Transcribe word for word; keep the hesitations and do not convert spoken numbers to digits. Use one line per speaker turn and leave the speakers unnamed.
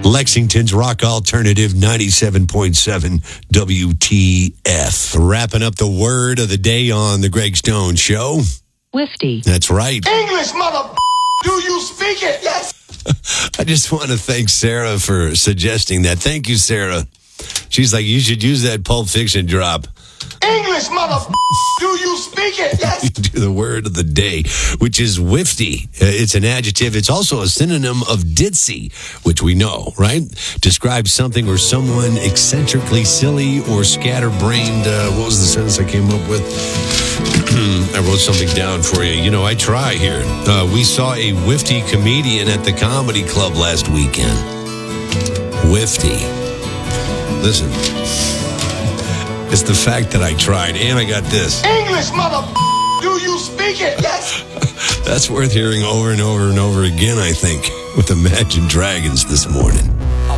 Lexington's Rock Alternative ninety-seven point seven W T F. Wrapping up the word of the day on the Greg Stone Show.
Wifty.
That's right.
English, mother. Do you speak it? Yes.
I just want to thank Sarah for suggesting that. Thank you, Sarah. She's like, you should use that Pulp Fiction drop.
English, mother. Do you speak it? Yes.
To the word of the day, which is wifty. Uh, it's an adjective. It's also a synonym of ditzy, which we know, right? Describes something or someone eccentrically silly or scatterbrained. Uh, what was the sentence I came up with? I wrote something down for you. You know, I try here. Uh, we saw a wifty comedian at the comedy club last weekend. Wifty. Listen. It's the fact that I tried, and I got this.
English, mother. Do you speak it? Yes.
That's worth hearing over and over and over again, I think, with Imagine Dragons this morning.